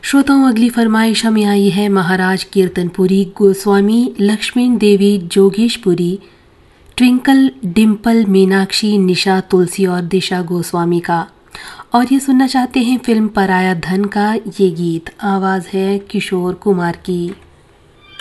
श्रोताओं, अगली फरमाइश हमें आई है महाराज कीर्तनपुरी गोस्वामी लक्ष्मण देवी जोगेशपुरी, ट्विंकल डिम्पल मीनाक्षी निशा तुलसी और दिशा गोस्वामी का, और ये सुनना चाहते हैं फिल्म पराया धन का ये गीत। आवाज़ है किशोर कुमार की।